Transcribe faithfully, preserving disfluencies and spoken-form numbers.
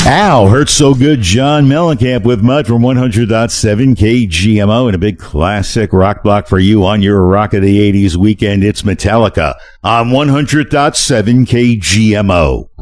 Ow, hurts so good. John Mellencamp with Mud from one hundred point seven K G M O, and a big classic rock block for you on your Rock of the eighties weekend. It's Metallica on one hundred point seven K G M O.